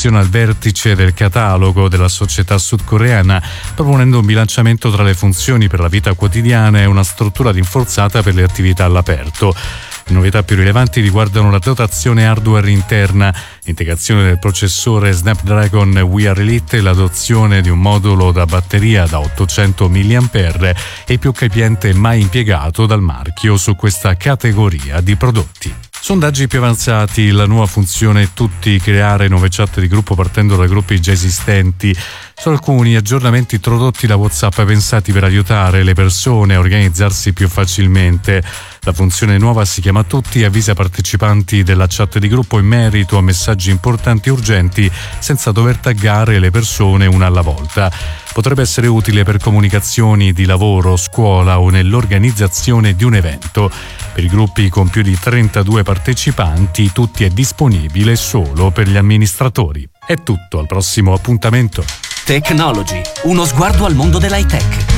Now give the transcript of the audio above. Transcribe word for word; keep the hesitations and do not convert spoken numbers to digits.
posiziona al vertice del catalogo della società sudcoreana, proponendo un bilanciamento tra le funzioni per la vita quotidiana e una struttura rinforzata per le attività all'aperto. Le novità più rilevanti riguardano la dotazione hardware interna, l'integrazione del processore Snapdragon Wear Elite e l'adozione di un modulo da batteria da ottocento milliampere, il più capiente mai impiegato dal marchio su questa categoria di prodotti. Sondaggi più avanzati, la nuova funzione tutti creare nuove chat di gruppo partendo da gruppi già esistenti. Sono alcuni aggiornamenti introdotti da WhatsApp pensati per aiutare le persone a organizzarsi più facilmente. La funzione nuova si chiama Tutti e avvisa i partecipanti della chat di gruppo in merito a messaggi importanti e urgenti senza dover taggare le persone una alla volta. Potrebbe essere utile per comunicazioni di lavoro, scuola o nell'organizzazione di un evento. Per i gruppi con più di trentadue partecipanti, Tutti è disponibile solo per gli amministratori. È tutto, al prossimo appuntamento. Technology, uno sguardo al mondo dell'high tech.